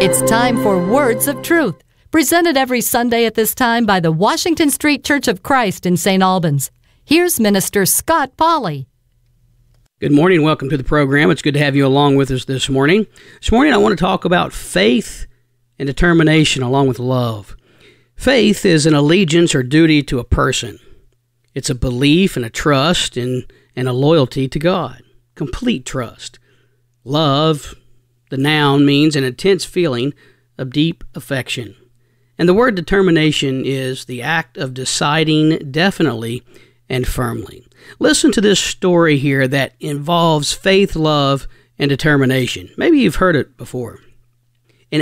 It's time for Words of Truth, presented every Sunday at this time by the Washington Street Church of Christ in St. Albans. Here's Minister Scott Pauley. Good morning and welcome to the program. It's good to have you along with us this morning. This morning I want to talk about faith and determination along with love. Faith is an allegiance or duty to a person. It's a belief and a trust and a loyalty to God. Complete trust. Love, the noun, means an intense feeling of deep affection. And the word determination is the act of deciding definitely and firmly. Listen to this story here that involves faith, love, and determination. Maybe you've heard it before. In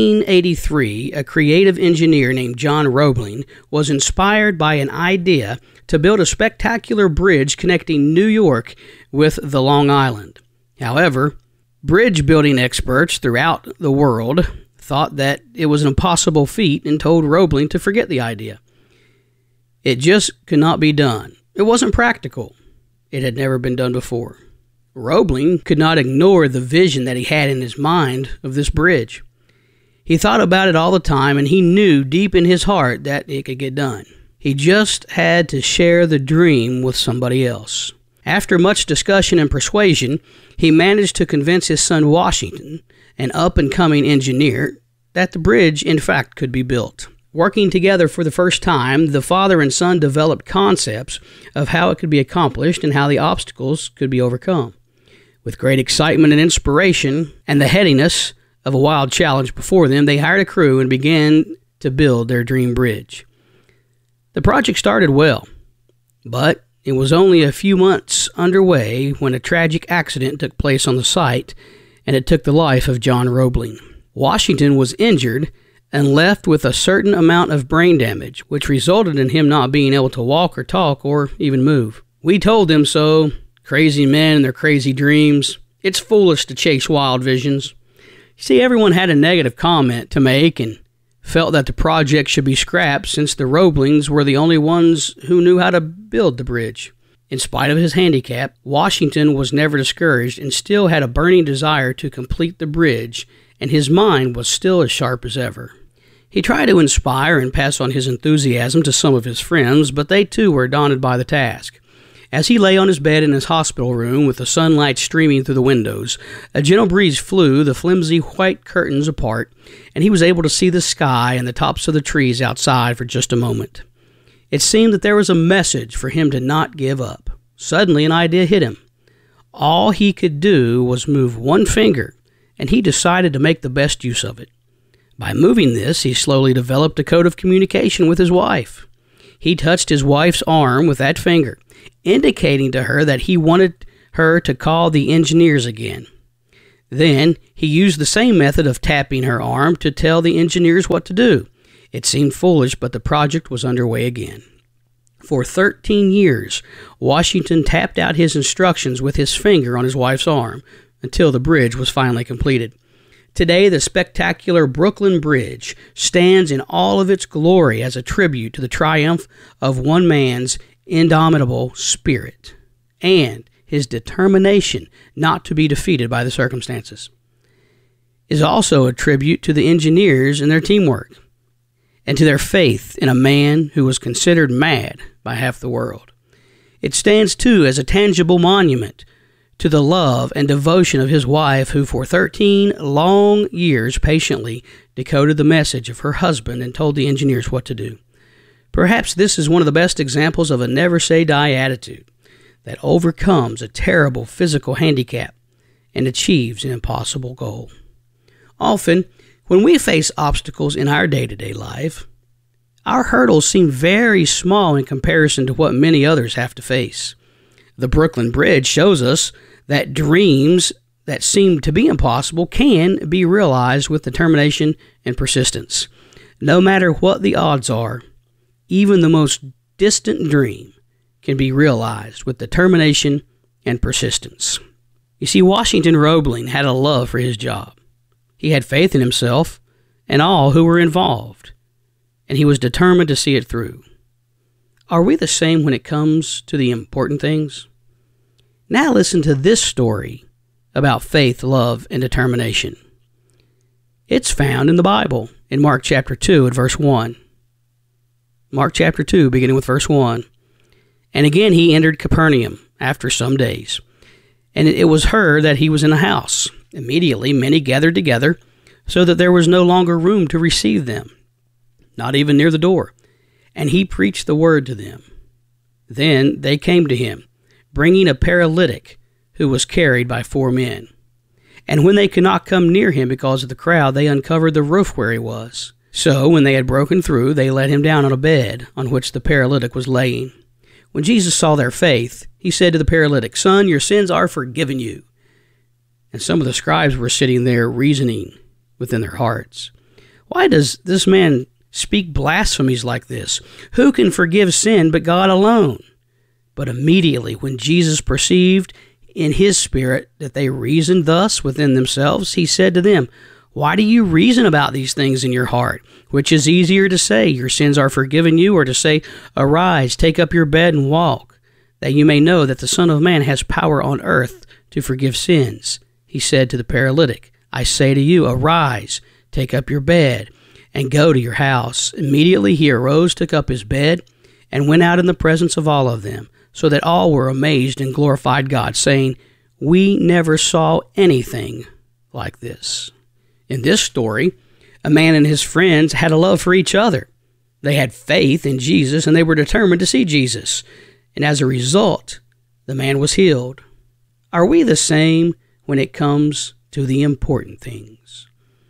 1883, a creative engineer named John Roebling was inspired by an idea to build a spectacular bridge connecting New York with the Long Island. However, bridge building experts throughout the world thought that it was an impossible feat and told Roebling to forget the idea. It just could not be done. It wasn't practical. It had never been done before. Roebling could not ignore the vision that he had in his mind of this bridge. He thought about it all the time, and he knew deep in his heart that it could get done. He just had to share the dream with somebody else. After much discussion and persuasion, he managed to convince his son Washington, an up-and-coming engineer, that the bridge, in fact, could be built. Working together for the first time, the father and son developed concepts of how it could be accomplished and how the obstacles could be overcome. With great excitement and inspiration and the headiness of a wild challenge before them, they hired a crew and began to build their dream bridge. The project started well, but it was only a few months underway when a tragic accident took place on the site, and it took the life of John Roebling. Washington was injured and left with a certain amount of brain damage, which resulted in him not being able to walk or talk or even move. We told them so. Crazy men and their crazy dreams. It's foolish to chase wild visions. See, everyone had a negative comment to make and felt that the project should be scrapped since the Roeblings were the only ones who knew how to build the bridge. In spite of his handicap, Washington was never discouraged and still had a burning desire to complete the bridge, and his mind was still as sharp as ever. He tried to inspire and pass on his enthusiasm to some of his friends, but they too were daunted by the task. As he lay on his bed in his hospital room with the sunlight streaming through the windows, a gentle breeze flew the flimsy white curtains apart, and he was able to see the sky and the tops of the trees outside for just a moment. It seemed that there was a message for him to not give up. Suddenly an idea hit him. All he could do was move one finger, and he decided to make the best use of it. By moving this, he slowly developed a code of communication with his wife. He touched his wife's arm with that finger, indicating to her that he wanted her to call the engineers again. Then he used the same method of tapping her arm to tell the engineers what to do. It seemed foolish, but the project was underway again. For 13 years, Washington tapped out his instructions with his finger on his wife's arm until the bridge was finally completed. Today, the spectacular Brooklyn Bridge stands in all of its glory as a tribute to the triumph of one man's indomitable spirit and his determination not to be defeated by the circumstances. It is also a tribute to the engineers and their teamwork, and to their faith in a man who was considered mad by half the world. It stands, too, as a tangible monument to the love and devotion of his wife, who for 13 long years patiently decoded the message of her husband and told the engineers what to do. Perhaps this is one of the best examples of a never-say-die attitude that overcomes a terrible physical handicap and achieves an impossible goal. Often, when we face obstacles in our day-to-day life, our hurdles seem very small in comparison to what many others have to face. The Brooklyn Bridge shows us that dreams that seem to be impossible can be realized with determination and persistence. No matter what the odds are, even the most distant dream can be realized with determination and persistence. You see, Washington Roebling had a love for his job. He had faith in himself and all who were involved, and he was determined to see it through. Are we the same when it comes to the important things? Now listen to this story about faith, love, and determination. It's found in the Bible in Mark chapter 2 at verse 1. Mark chapter 2, beginning with verse 1. And again he entered Capernaum after some days. And it was heard that he was in a house. Immediately many gathered together, so that there was no longer room to receive them, not even near the door. And he preached the word to them. Then they came to him, bringing a paralytic who was carried by 4 men. And when they could not come near him because of the crowd, they uncovered the roof where he was. So when they had broken through, they let him down on a bed on which the paralytic was laying. When Jesus saw their faith, he said to the paralytic, "Son, your sins are forgiven you." And some of the scribes were sitting there reasoning within their hearts, "Why does this man speak blasphemies like this? Who can forgive sin but God alone?" But immediately when Jesus perceived in his spirit that they reasoned thus within themselves, he said to them, "Why do you reason about these things in your heart? Which is easier to say, 'Your sins are forgiven you,' or to say, 'Arise, take up your bed and walk,' that you may know that the Son of Man has power on earth to forgive sins?" He said to the paralytic, "I say to you, arise, take up your bed, and go to your house." Immediately he arose, took up his bed, and went out in the presence of all of them, so that all were amazed and glorified God, saying, "We never saw anything like this." In this story, a man and his friends had a love for each other. They had faith in Jesus, and they were determined to see Jesus. And as a result, the man was healed. Are we the same when it comes to the important things?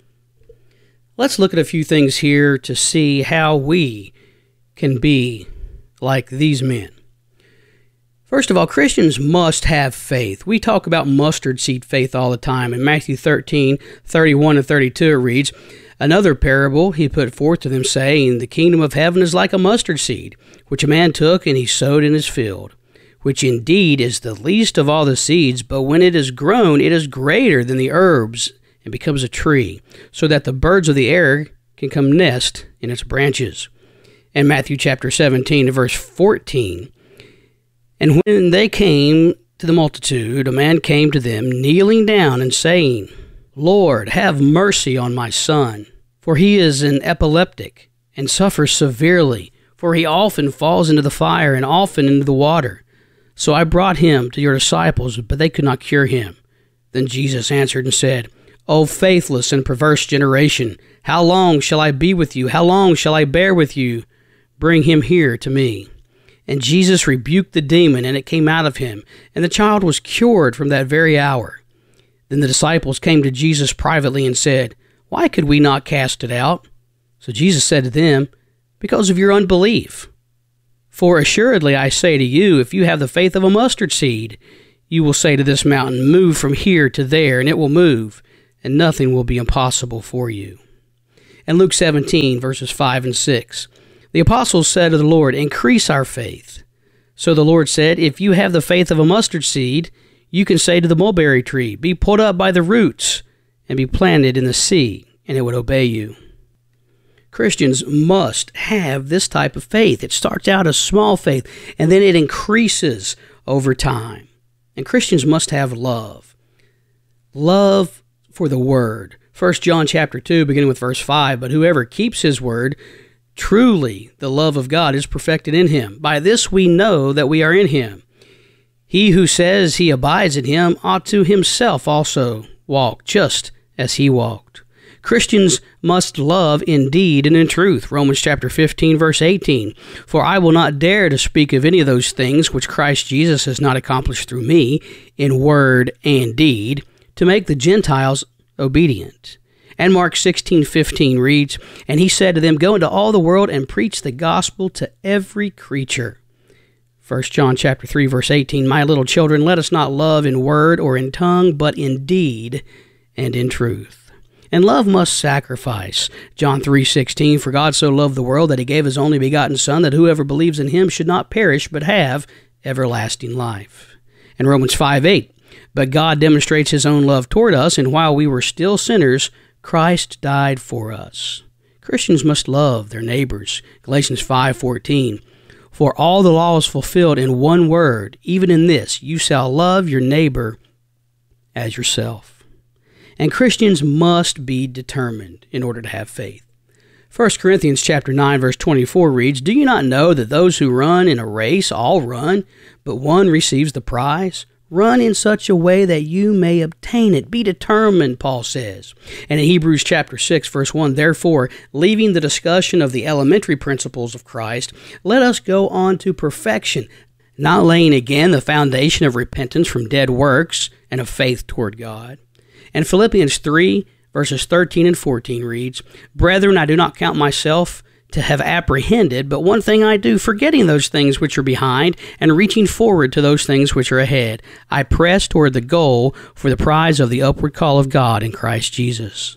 Let's look at a few things here to see how we can be like these men. First of all, Christians must have faith. We talk about mustard seed faith all the time. In Matthew 13, 31 and 32, it reads, "Another parable he put forth to them, saying, The kingdom of heaven is like a mustard seed, which a man took and he sowed in his field, which indeed is the least of all the seeds, but when it is grown, it is greater than the herbs and becomes a tree, so that the birds of the air can come nest in its branches." And Matthew chapter 17, verse 14, "And when they came to the multitude, a man came to them, kneeling down and saying, Lord, have mercy on my son, for he is an epileptic and suffers severely, for he often falls into the fire and often into the water. So I brought him to your disciples, but they could not cure him. Then Jesus answered and said, O faithless and perverse generation, how long shall I be with you? How long shall I bear with you? Bring him here to me. And Jesus rebuked the demon, and it came out of him, and the child was cured from that very hour. Then the disciples came to Jesus privately and said, Why could we not cast it out? So Jesus said to them, Because of your unbelief. For assuredly I say to you, if you have the faith of a mustard seed, you will say to this mountain, Move from here to there, and it will move, and nothing will be impossible for you. And Luke 17, verses 5 and 6. The apostles said to the Lord, Increase our faith. So the Lord said, If you have the faith of a mustard seed, you can say to the mulberry tree, Be pulled up by the roots, and be planted in the sea, and it would obey you. Christians must have this type of faith. It starts out as small faith, and then it increases over time. And Christians must have love. Love for the Word. 1 John chapter 2, beginning with verse 5, But whoever keeps his word, truly the love of God is perfected in him. By this we know that we are in him. He who says he abides in him ought to himself also walk, just as he walked. Christians must love in deed and in truth. Romans chapter 15, verse 18. For I will not dare to speak of any of those things which Christ Jesus has not accomplished through me, in word and deed, to make the Gentiles obedient. And Mark 16:15 reads, And he said to them, Go into all the world and preach the gospel to every creature. 1 John chapter 3, verse 18, My little children, let us not love in word or in tongue, but in deed and in truth. And love must sacrifice. John 3:16, For God so loved the world that he gave his only begotten Son, that whoever believes in him should not perish, but have everlasting life. And Romans 5:8, But God demonstrates his own love toward us, and while we were still sinners, Christ died for us. Christians must love their neighbors. Galatians 5:14, For all the law is fulfilled in one word, even in this, you shall love your neighbor as yourself. And Christians must be determined in order to have faith. 1 Corinthians chapter 9, verse 24 reads, "Do you not know that those who run in a race all run, but one receives the prize? Run in such a way that you may obtain it. Be determined," Paul says. And in Hebrews chapter 6, verse 1, "Therefore, leaving the discussion of the elementary principles of Christ, let us go on to perfection, not laying again the foundation of repentance from dead works and of faith toward God." And Philippians 3, verses 13 and 14 reads, "Brethren, I do not count myself to have apprehended, but one thing I do, forgetting those things which are behind and reaching forward to those things which are ahead, I press toward the goal for the prize of the upward call of God in Christ Jesus."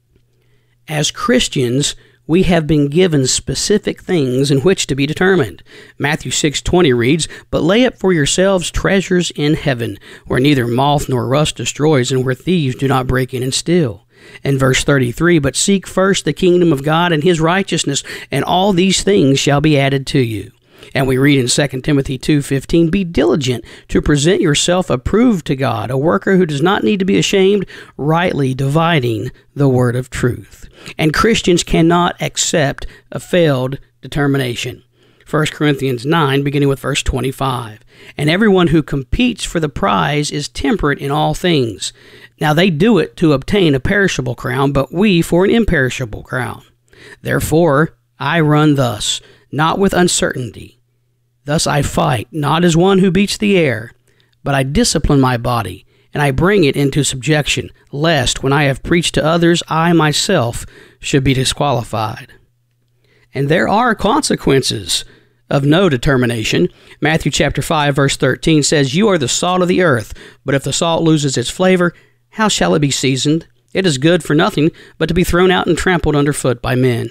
As Christians, we have been given specific things in which to be determined. Matthew 6:20 reads, "But lay up for yourselves treasures in heaven, where neither moth nor rust destroys, and where thieves do not break in and steal." And verse 33, "But seek first the kingdom of God and his righteousness, and all these things shall be added to you." And we read in 2 Timothy 2:15, "Be diligent to present yourself approved to God, a worker who does not need to be ashamed, rightly dividing the word of truth." And Christians cannot accept a failed determination. 1 Corinthians 9, beginning with verse 25. "And everyone who competes for the prize is temperate in all things. Now they do it to obtain a perishable crown, but we for an imperishable crown. Therefore I run thus, not with uncertainty. Thus I fight, not as one who beats the air, but I discipline my body, and I bring it into subjection, lest when I have preached to others, I myself should be disqualified." And there are consequences of no determination. Matthew chapter 5, verse 13 says, "You are the salt of the earth, but if the salt loses its flavor, how shall it be seasoned? It is good for nothing but to be thrown out and trampled underfoot by men."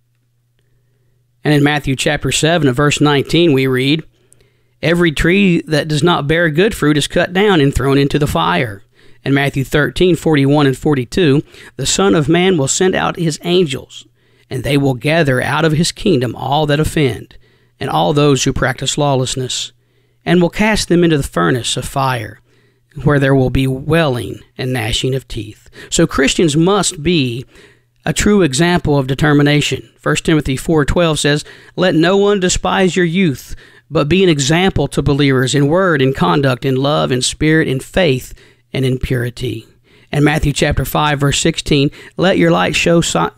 And in Matthew chapter 7, verse 19, we read, "Every tree that does not bear good fruit is cut down and thrown into the fire." And Matthew 13, 41 and 42, "The Son of Man will send out his angels, and they will gather out of his kingdom all that offend, and all those who practice lawlessness, and will cast them into the furnace of fire, where there will be wailing and gnashing of teeth." So Christians must be a true example of determination. 1 Timothy 4:12 says, "Let no one despise your youth, but be an example to believers in word, in conduct, in love, in spirit, in faith, and in purity." And Matthew chapter 5, verse 16, Let your light so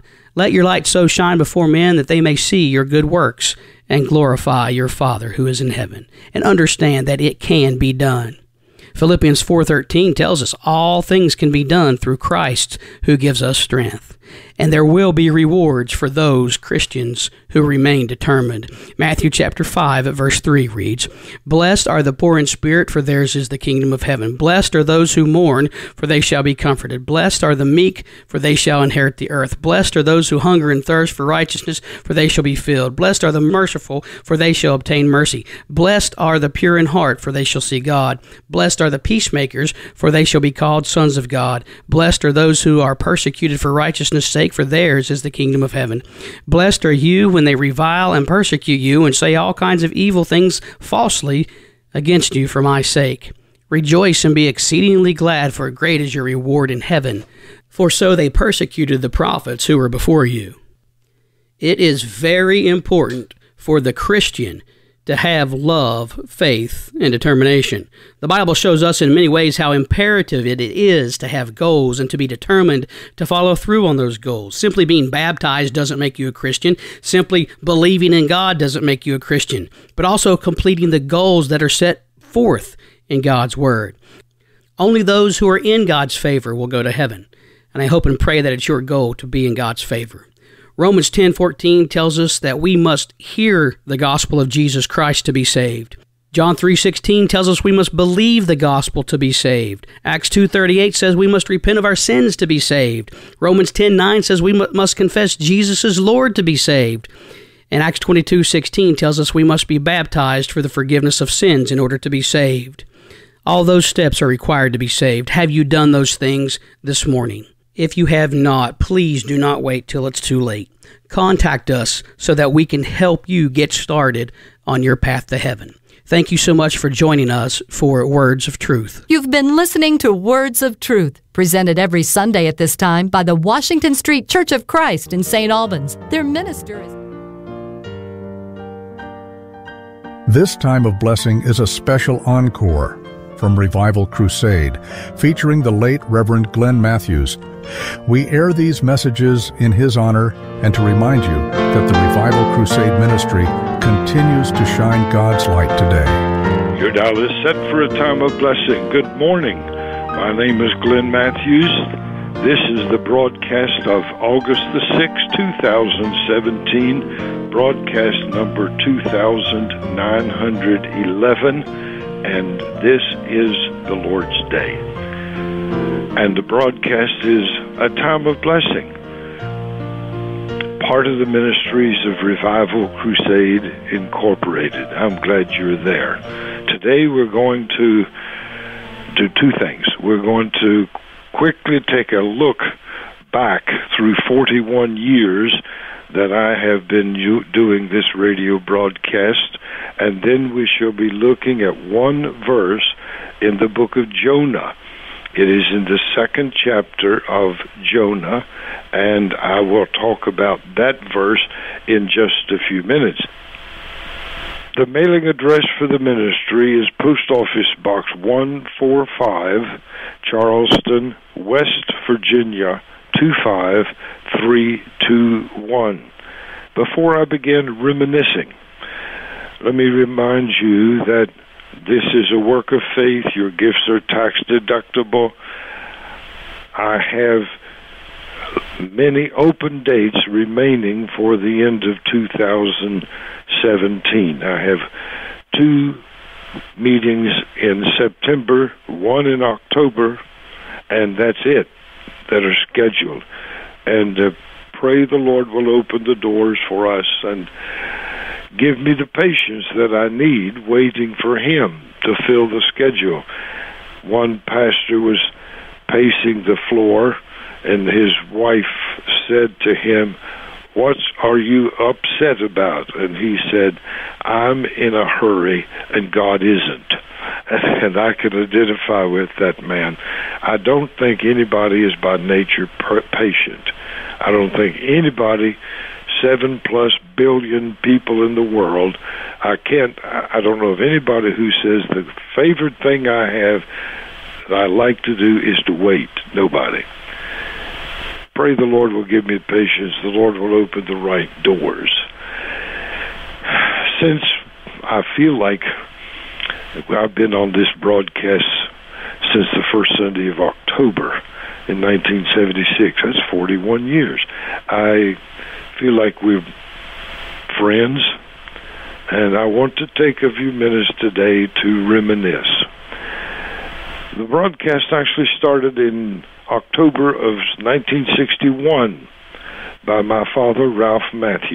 shine before men that they may see your good works and glorify your Father who is in heaven." And understand that it can be done. Philippians 4:13 tells us all things can be done through Christ who gives us strength. And there will be rewards for those Christians who remain determined. Matthew chapter 5 at verse 3 reads, "Blessed are the poor in spirit, for theirs is the kingdom of heaven. Blessed are those who mourn, for they shall be comforted. Blessed are the meek, for they shall inherit the earth. Blessed are those who hunger and thirst for righteousness, for they shall be filled. Blessed are the merciful, for they shall obtain mercy. Blessed are the pure in heart, for they shall see God. Blessed are the peacemakers, for they shall be called sons of God. Blessed are those who are persecuted for righteousness' sake, for theirs is the kingdom of heaven. Blessed are you when they revile and persecute you and say all kinds of evil things falsely against you for my sake. Rejoice and be exceedingly glad, for great is your reward in heaven. For so they persecuted the prophets who were before you." It is very important for the Christian to have love, faith, and determination. The Bible shows us in many ways how imperative it is to have goals and to be determined to follow through on those goals. Simply being baptized doesn't make you a Christian. Simply believing in God doesn't make you a Christian. But also completing the goals that are set forth in God's Word. Only those who are in God's favor will go to heaven. And I hope and pray that it's your goal to be in God's favor. Romans 10:14 tells us that we must hear the gospel of Jesus Christ to be saved. John 3:16 tells us we must believe the gospel to be saved. Acts 2:38 says we must repent of our sins to be saved. Romans 10:9 says we must confess Jesus is Lord to be saved. And Acts 22:16 tells us we must be baptized for the forgiveness of sins in order to be saved. All those steps are required to be saved. Have you done those things this morning? If you have not, please do not wait till it's too late. Contact us so that we can help you get started on your path to heaven. Thank you so much for joining us for Words of Truth. You've been listening to Words of Truth, presented every Sunday at this time by the Washington Street Church of Christ in St. Albans. Their minister is... This Time of Blessing is a special encore from Revival Crusade, featuring the late Reverend Glenn Matthews. We air these messages in his honor and to remind you that the Revival Crusade ministry continues to shine God's light today. Your dial is set for a time of blessing. Good morning. My name is Glenn Matthews. This is the broadcast of August the 6th, 2017, broadcast number 2911, and this is the Lord's Day. And the broadcast is a time of blessing. Part of the ministries of Revival Crusade Incorporated. I'm glad you're there. Today we're going to do two things. We're going to quickly take a look back through 41 years that I have been doing this radio broadcast, and then we shall be looking at one verse in the book of Jonah. It is in the second chapter of Jonah, and I will talk about that verse in just a few minutes. The mailing address for the ministry is Post Office Box 145, Charleston, West Virginia, 25321. Before I begin reminiscing, let me remind you that this is a work of faith. Your gifts are tax deductible. I have many open dates remaining for the end of 2017. I have 2 meetings in September, 1 in October, and that's it, that are scheduled. And pray the Lord will open the doors for us and give me the patience that I need waiting for Him to fill the schedule. One pastor was pacing the floor, and his wife said to him, "What are you upset about?" And he said, "I'm in a hurry, and God isn't." And I can identify with that man. I don't think anybody is by nature patient. I don't think anybody, 7+ billion people in the world, I don't know of anybody who says the favorite thing I have that I like to do is to wait. Nobody. Pray the Lord will give me patience. The Lord will open the right doors. Since I feel like I've been on this broadcast since the first Sunday of October in 1976, that's 41 years. I feel like we're friends, and I want to take a few minutes today to reminisce. The broadcast actually started in October of 1961 by my father, Ralph Matthews.